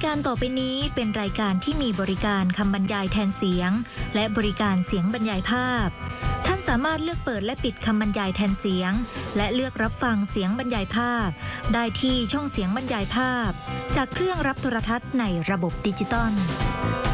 การต่อไปนี้เป็นรายการที่มีบริการคำบรรยายแทนเสียงและบริการเสียงบรรยายภาพท่านสามารถเลือกเปิดและปิดคำบรรยายแทนเสียงและเลือกรับฟังเสียงบรรยายภาพได้ที่ช่องเสียงบรรยายภาพจากเครื่องรับโทรทัศน์ในระบบดิจิตอล